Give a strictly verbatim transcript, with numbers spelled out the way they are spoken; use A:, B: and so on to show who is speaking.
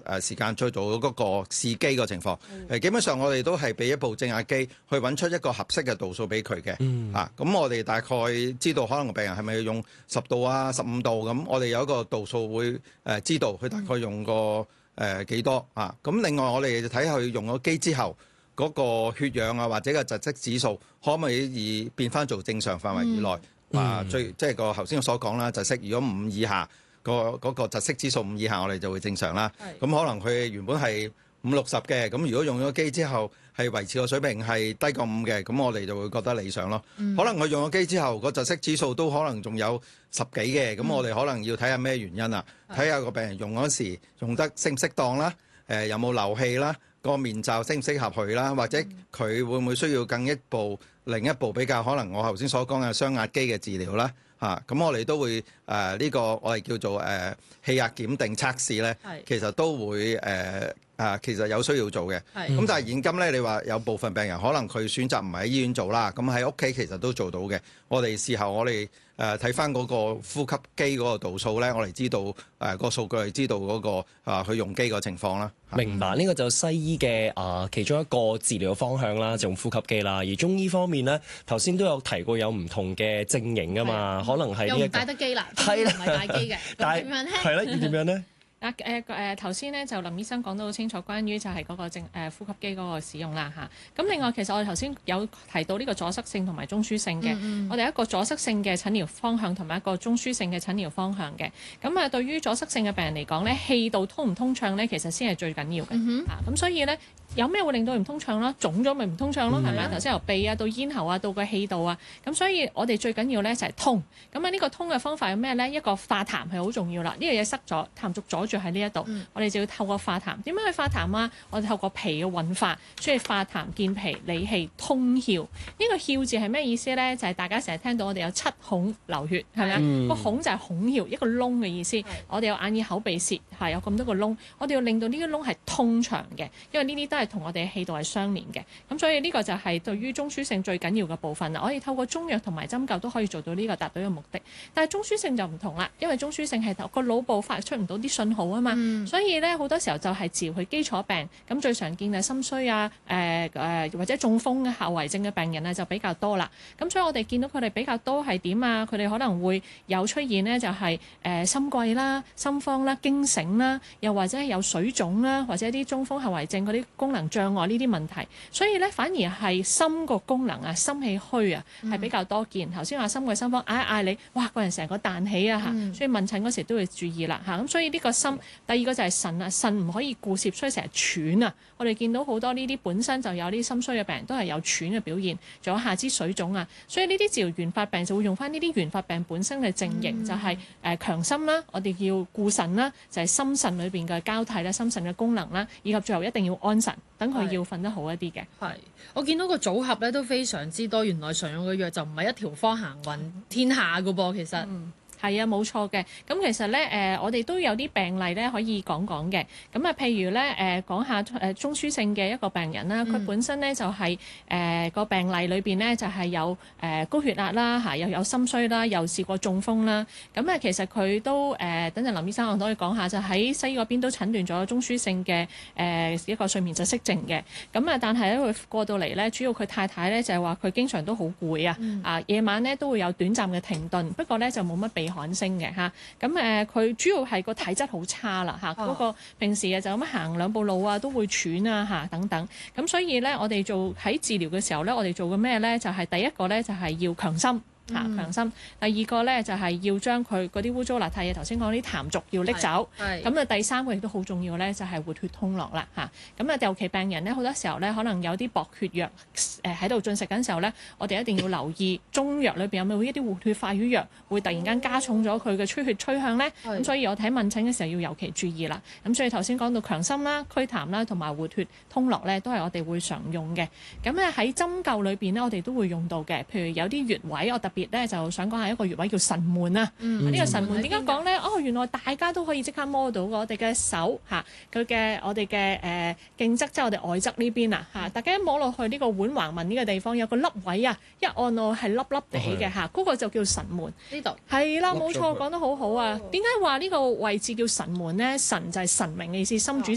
A: 誒時間再做嗰個試機個情況。誒、嗯、基本上我哋都係俾一部正壓機去揾出一個合適嘅度數俾佢嘅。嗯、啊，咁我哋大概知道可能個病人係咪要用十度啊、十五度咁，我哋有一個度數會誒、呃、知道佢大概用個誒幾多啊。咁另外我哋就睇下佢用咗機之後嗰、那個血氧啊或者個窒息指數可唔可以變翻做正常範圍以內。嗯啊，最即係個頭先我所講啦，窒息如果五以下，個嗰個窒息指數五以下，我哋就會正常啦。咁可能佢原本係五六十嘅，咁如果用咗機之後係維持個水平係低過五嘅，咁我哋就會覺得理想咯。嗯、可能佢用咗機之後個窒息指數都可能仲有十幾嘅，咁、嗯、我哋可能要睇下咩原因啊？睇下個病人用嗰時用得適唔適當啦，誒、呃、有冇漏氣啦，個面罩適唔適合佢啦，或者佢會唔會需要更一步？另一步比較可能我頭先所講嘅雙壓機嘅治療啦，嚇咁我哋都會誒呢、呃這個我哋叫做誒、呃、氣壓檢定測試咧，是其實都會誒啊、呃、其實有需要做嘅。咁是但係現今咧，你話有部分病人可能佢選擇唔係喺醫院做啦，咁喺屋企其實都做到嘅。我哋事後我哋誒睇翻嗰個呼吸機嗰個度數咧，我哋知道誒、呃那個數據係知道嗰、那個啊佢、呃、用機個情況啦。
B: 明白，呢、這個就西醫嘅啊、呃、其中一個治療方向啦，就用呼吸機啦。而中醫方面咧，頭先都有提過有唔同嘅症型㗎嘛，可能係呢一個又唔
C: 帶得機啦，係啦，唔係帶機嘅，
B: 但係
C: 點樣咧？
B: 係啦，要點樣咧？
C: 嗱誒誒頭先咧就林醫生講到好清楚，關於就係嗰個正誒呼吸機嗰個使用啦嚇。咁另外其實我哋頭先有提到呢個阻塞性同埋中樞性嘅，嗯嗯我哋一個阻塞性嘅診療方向同埋一個中樞性嘅診療方向嘅。咁啊對於阻塞性嘅病人嚟講咧，氣道通唔通暢咧，其實先係最緊要嘅。嗯、啊咁所以咧有咩會令到唔通暢啦？腫咗咪唔通暢咯，係咪？頭先由鼻啊到咽喉啊到個氣道啊，咁所以我哋最緊要咧就係通。咁啊呢個通嘅方法係咩咧？一個化痰係好重要啦。呢樣嘢塞咗痰濁阻住喺呢一度，嗯、我哋就要透過化痰。點樣去化痰啊？我哋透過脾嘅運化，所以化痰健脾理氣通竅。呢、這個竅字係咩意思咧？就係、是、大家成日聽到我哋有七孔流血，係咪啊？個、嗯、孔就係孔竅，一個窿嘅意思。是我哋有眼耳口鼻舌，係有咁多個窿，我哋要令到呢個窿係通暢嘅，因為呢啲都係同我哋嘅氣道係相連嘅。咁所以呢個就係對於中樞性最緊要嘅部分啦。我哋透過中藥同埋針灸都可以做到呢、這個達到呢個目的。但係中樞性就唔同啦，因為中樞性係個腦部發出唔到啲信號啊嘛。嗯、所以咧好多時候就係治療佢基礎病，咁最常見嘅心衰啊、誒、呃、誒、呃、或者中風嘅後遺症嘅病人咧就比較多啦。咁所以我哋見到佢哋比較多係點啊？佢哋可能會有出現呢，就係、是、誒、呃、心悸啦、心慌啦、驚醒啦，又或者係有水腫啦，或者啲中風後遺症嗰啲功能障礙呢啲問題。所以咧反而係心個功能啊、心氣虛啊係比較多見。頭先話心悸心慌，嗌嗌你，哇個人成個彈起啊嚇，嗯、所以問診嗰時都要注意啦嚇。咁所以呢個心。第二個就係腎啊，腎唔可以固攝，所以成日喘啊。我哋見到好多呢啲本身就有啲心衰嘅病人都係有喘嘅表現，仲有下肢水腫啊。所以呢啲治療原發病就會用翻呢啲原發病本身嘅症型，嗯、就係誒強心啦，我哋要固腎啦，就係、是、心腎裏邊嘅交替啦、心腎嘅功能啦，以及最後一定要安神，等佢要瞓得好一啲嘅。
D: 係，我見到個組合咧都非常之多，原來常用嘅藥就唔係一條方行運天下噶噃，其實。嗯
C: 係啊，冇錯嘅。咁其實咧，誒、呃，我哋都有啲病例咧可以講講嘅。咁啊，譬如咧，誒、呃，講下誒中樞性嘅一個病人啦，佢、嗯、本身咧就係誒個病例裏邊咧就係、是、有誒、呃、高血壓啦，嚇又有心衰啦，又試過中風啦。咁啊，其實佢都誒、呃，等陣林醫生我都可以講下，就喺西醫嗰邊都診斷咗中樞性嘅誒、呃、一個睡眠窒息症嘅。咁啊，但係咧佢過到嚟咧，主要佢太太咧就係話佢經常都好攰啊，嗯、啊夜晚咧都會有短暫嘅停頓，不過咧就冇乜鼻鼾聲嘅嚇，咁誒佢主要係個體質好差啦嚇，嗰、哦、個平時啊就咁行兩步路啊都會喘啊嚇等等，咁所以咧我哋做喺治療嘅時候咧，我哋做嘅咩咧就係、是、第一個咧就係要強心。嚇強心，第二個咧就係、是、要將佢嗰啲污糟邋遢嘢，頭先講啲痰濁要拎走，咁啊第三個亦都好重要咧，就係、是、活血通絡啦嚇。咁啊尤其病人咧好多時候咧，可能有啲薄血藥誒喺度進食緊時候咧，我哋一定要留意中藥裏邊有冇一啲活血化瘀藥，會突然間加重咗佢嘅出血趨向咧。咁、嗯、所以我睇問診嘅時候要尤其注意啦。咁所以頭先講到強心啦、驅痰啦同埋活血通絡咧，都係我哋會常用嘅。咁咧喺針灸裏邊咧，我哋都會用到嘅。譬如有啲穴位，我特別咧就想講係一個穴位叫神門啊！呢、嗯、個神門點解講咧？哦，原來大家都可以即刻摸到我哋嘅手嚇，佢嘅我哋嘅誒頸側即係我哋外側呢邊啊嚇！大家一摸落去呢個腕橫紋呢個地方有個凹位啊，一按落係凹凹地嘅嚇，嗰、哦、個就叫神門。呢度係啦，冇錯，講得好好啊！點解話呢個位置叫神門咧？神就係神明嘅意思，心主